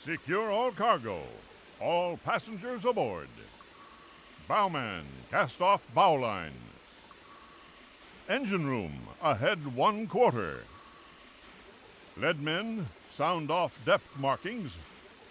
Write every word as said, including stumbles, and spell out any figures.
Secure all cargo. All passengers aboard. Bowman, cast off bowline. Engine room, ahead one quarter. Leadmen, sound off depth markings